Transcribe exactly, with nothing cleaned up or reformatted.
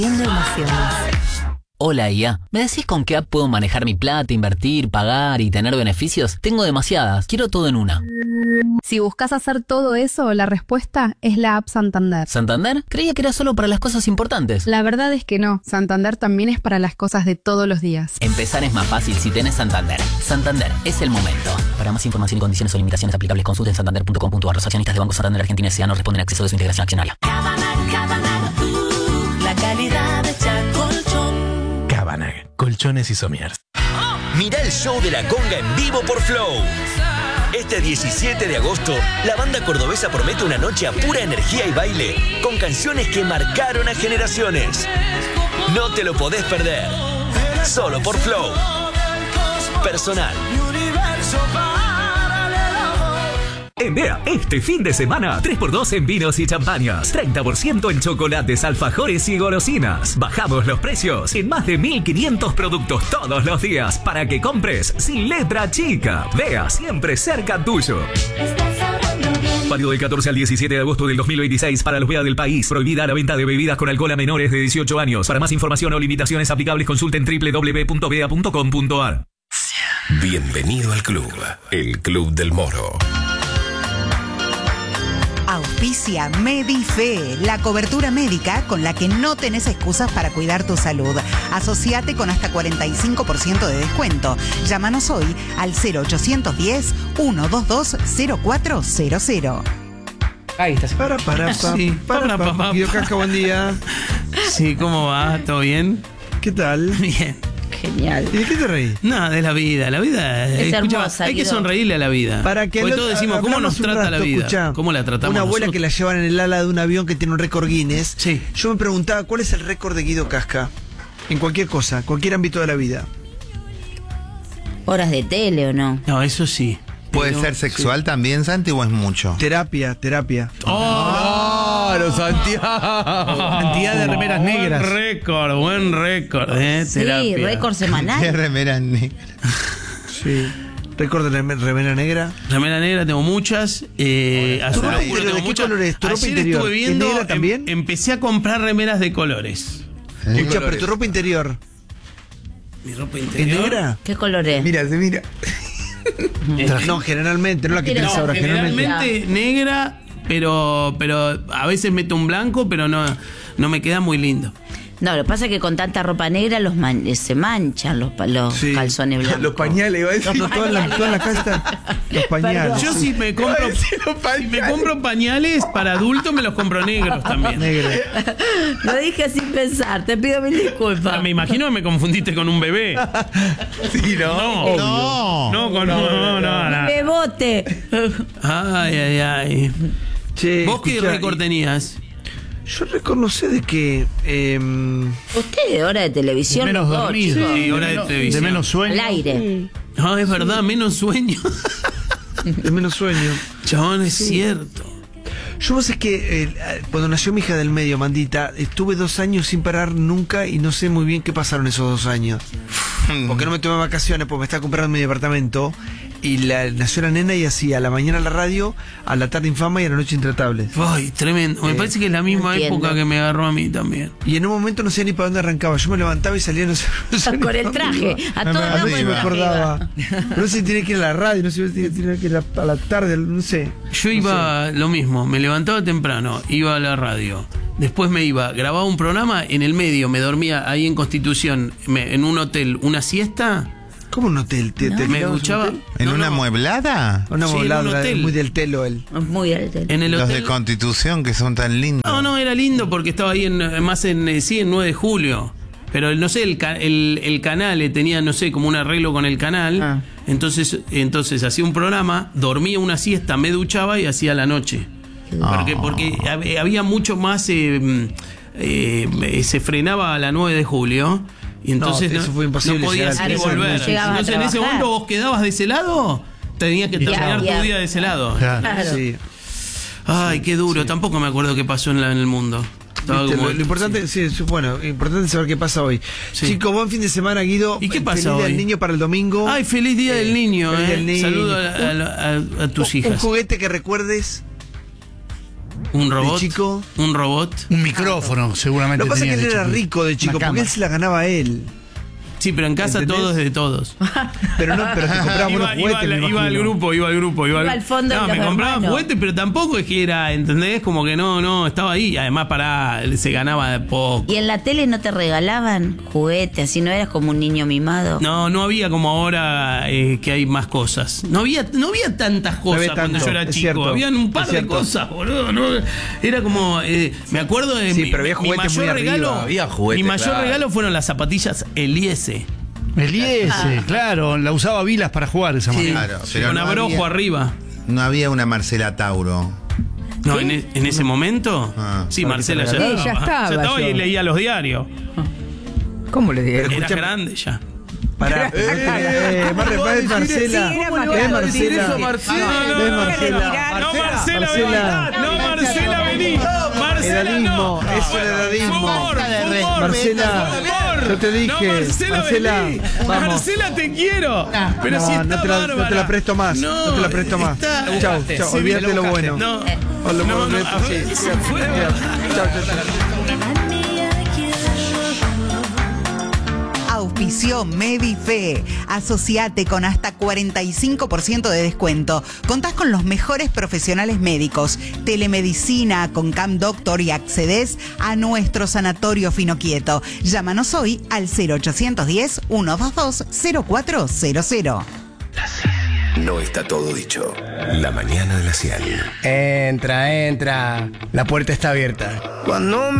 Viendo emociones. Hola I A, ¿me decís con qué app puedo manejar mi plata, invertir, pagar y tener beneficios? Tengo demasiadas, quiero todo en una. Si buscas hacer todo eso, la respuesta es la app Santander. ¿Santander? Creía que era solo para las cosas importantes. La verdad es que no, Santander también es para las cosas de todos los días. Empezar es más fácil si tenés Santander. Santander, es el momento. Para más información y condiciones o limitaciones aplicables, consulten santander punto com punto a r. Los accionistas de Banco Santander Argentina S A no responden a acceso de su integración accionaria. Cabanag, Cabanag, uh, la calidad de Chacolchón. Cabanag, colchones y somiers. Mirá el show de la conga en vivo por Flow. Este diecisiete de agosto, la banda cordobesa promete una noche a pura energía y baile, con canciones que marcaron a generaciones. No te lo podés perder. Solo por Flow. Personal. En D E A, este fin de semana, tres por dos en vinos y champañas, treinta por ciento en chocolates, alfajores y golosinas. Bajamos los precios en más de mil quinientos productos todos los días para que compres sin letra chica. D E A, siempre cerca tuyo. Válido del catorce al diecisiete de agosto del dos mil veintiséis para los B E A del país. Prohibida la venta de bebidas con alcohol a menores de dieciocho años. Para más información o limitaciones aplicables, consulten doble u doble u doble u punto b e a punto com punto a r. Bienvenido al club, el Club del Moro. Auspicia Medife, la cobertura médica con la que no tenés excusas para cuidar tu salud. Asociate con hasta cuarenta y cinco por ciento de descuento. Llámanos hoy al cero ochocientos diez, ciento veintidós, cero cuatro cero cero. Ahí estás. Para, para, pa, sí, para, para, para, pa. para. Guido Casca, buen día. Sí, ¿cómo va? ¿Todo bien? ¿Qué tal? Bien. Genial. ¿Y de qué te reís? No, de la vida. La vida Es escucha, hermosa, hay que Guido. sonreírle a la vida. Para que Porque lo- todos decimos, ¿cómo hablamos nos un trata rato, la vida? escuchá. ¿Cómo la tratamos Una abuela nosotros? que la llevan en el ala de un avión que tiene un récord Guinness. Sí. Yo me preguntaba, ¿cuál es el récord de Guido Casca? En cualquier cosa, cualquier ámbito de la vida. ¿Horas de tele o no? No, eso sí. ¿Puede Pero- ser sexual también, Santi, o es mucho? Terapia, terapia. ¡Oh! Santiago! Cantidad de remeras Buen negras. récord, buen récord. Eh, Sí, terapia. récord ¿Qué semanal. remera negra? Sí. Récord de rem- remera negra. Remera negra tengo muchas. Eh, azul ropa oscuro interior, tengo ¿de qué muchas. color es tu ropa Ayer interior? estuve ¿Es viendo. negra em- también? empecé a comprar remeras de colores. Escucha, pero tu ropa interior, Mi ropa ¿es interior. negra? ¿Qué color es? Mira, se mira. No, generalmente, no la que Pero- tenés ahora, generalmente. Generalmente negra, pero pero a veces meto un blanco, pero no, no me queda muy lindo. No, lo que pasa es que con tanta ropa negra los man- eh, se manchan los, pa- los Sí. calzones blancos. Los pañales, iba a decir. Los Toda la, pañales. toda la casa están los pañales. Yo si me compro si me compro pañales para adultos me los compro negros también. Negro. Lo dije sin pensar, te pido mil disculpas. Ah, me imagino que me confundiste con un bebé. Sí, no. No, No. no, con no, no, no. Bebote. Ay, ay, ay. Che, ¿Vos qué escuchá, récord tenías? Yo reconocí de que. Eh, Usted de hora de televisión. Menos los dos, dormido. chicos. Sí, hora de De televisión. menos sueño. Al aire. No, es verdad, menos sueño. de menos sueño. Chabón, es cierto. Yo vos es que eh, cuando nació mi hija del medio, Mandita, estuve dos años sin parar nunca y no sé muy bien qué pasaron esos dos años. Porque no me tomé vacaciones, porque me estaba comprando mi departamento. Y la, nació la nena y hacía a la mañana la radio, a la tarde Infama y a la noche Intratables. Ay, tremendo. Me Eh, parece que es la misma entiendo. época que me agarró a mí también. Y en un momento no sé ni para dónde arrancaba. Yo me levantaba y salía, no sé. no sé ni Con para el dónde traje. iba. A No todos me- lados no con se el me traje acordaba. No sé si tiene que ir a la radio, no sé si tiene que ir a, a la tarde, no sé. Yo iba lo mismo, me levantaba temprano, iba a la radio. Después me iba, grababa un programa, en el medio me dormía ahí en Constitución, me- en un hotel, una siesta. ¿Cómo un hotel? ¿Te, te Me quedabas en un duchaba. hotel? ¿En No, una no, mueblada? Una Sí, en un moblada, hotel. muy del telo él. Muy alto. En el Los hotel. de Constitución que son tan lindos. No, no, era lindo porque estaba ahí en, más en, eh, sí, en nueve de julio. Pero el- no sé, el, ca- el, el canal eh, tenía, no sé, como un arreglo con el canal. Ah. Entonces, entonces hacía un programa, dormía una siesta, me duchaba y hacía la noche. Porque, porque hab- había mucho más, eh, eh, se frenaba a la nueve de julio. Y entonces No, no, eso fue imposible no podías llegar a ir y ese volver. momento. Llegabas a Entonces en ese trabajar. momento vos quedabas de ese lado, tenías que terminar Ya, tu ya. día de ese lado. Claro. Sí. Ay, qué duro. Tampoco me acuerdo qué pasó en, la- en el mundo. Estaba Viste, como- lo, lo importante, sí. sí, bueno, lo importante es saber qué pasa hoy. Sí. Chicos, buen fin de semana, Guido. ¿Y qué pasa Feliz Día hoy? del Niño para el domingo. Ay, feliz día del niño, Feliz eh. del niño. Saludo a, a- a- a tus Un- Un hijas. juguete que recuerdes. Un robot. de chico. Un robot. Un micrófono, seguramente. Lo que pasa es tenía que él de era chico. rico de chico, Una porque él cámara. se la ganaba a él. Sí, pero en casa ¿Entendés? todos de todos. Pero no, pero te compraba buenos iba, juguetes, iba, me iba al imagino. grupo, iba al grupo, iba, Iba al fondo No, de me los compraban hermanos. juguetes, pero tampoco es que era, ¿entendés? Como que no, no, estaba ahí. Además, para se ganaba de poco. ¿Y en la tele no te regalaban juguetes? Así no eras como un niño mimado. No, no había como ahora eh, que hay más cosas. No había, no había tantas cosas había cuando tanto, yo era es chico. cierto, Habían un par es de cierto. cosas, boludo. ¿no? Era como, eh, me acuerdo de Sí, mi, pero había mi juguetes mayor muy arriba. regalo. Había juguetes, mi mayor claro. regalo fueron las zapatillas Eliese. El I S, claro, la usaba Vilas para jugar esa Sí, manera. Claro, pero con no abrojo había- arriba. No había una Marcela Tauro. No, en, e- en ese momento. Ah, sí, para que Marcela te ya regalaran. estaba. Sí, ya estaba Ya estaba y yo. leía los diarios. ¿Cómo le dieron? Era escuchame. grande ya. Pará. Eh, Mar- Mar- Marcela. Sí, era ¿Ves Marcela. Marcela? No, no, ¿Ves no, Marcela? No, Marcela, Marcela. vení. No, Marcela, vení. Marcela, Edadismo, no. eso Fue- es edadismo. fue humor, fue humor, Marcela, fue humor. yo te dije, No, Marcela, Marcela, vení. vamos. Marcela, te quiero. Pero No, si está no te la- no te bárbara. la presto más, no te la presto más. está- Chau, chau, Sí, olvídate me lo buscaste. bueno. No, O lo no, bueno, no, a sí, ver, sí, se fue. chau, chau, chau. Auspició Medife. Asociate con hasta cuarenta y cinco por ciento de descuento. Contás con los mejores profesionales médicos, telemedicina con Cam Doctor y accedes a nuestro sanatorio Finoquieto. Llámanos hoy al cero ochocientos diez, ciento veintidós, cero cuatro cero cero. No está todo dicho. La mañana de la cien. Entra, entra. La puerta está abierta. Cuando me